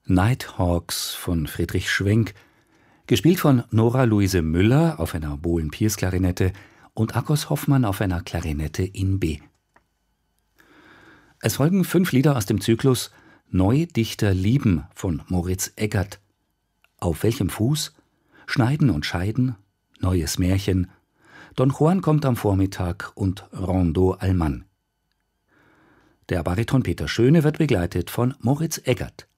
Nighthawks von Friedrich Schwenk, gespielt von Nora Luise Müller auf einer Bohlen-Pierce-Klarinette und Akos Hoffmann auf einer Klarinette in B. Es folgen 5 Lieder aus dem Zyklus Neudichter lieben von Moritz Eggert. Auf welchem Fuß? Schneiden und Scheiden, Neues Märchen, Don Juan kommt am Vormittag und Rondo al Mann. Der Bariton Peter Schöne wird begleitet von Moritz Eggert.